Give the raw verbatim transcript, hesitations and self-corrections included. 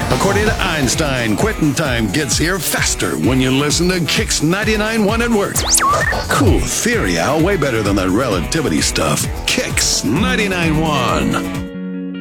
According to Einstein, quitting time gets here faster when you listen to Kicks ninety-nine point one at work. Cool theory, Al. Way better than that relativity stuff. Kicks ninety-nine point one.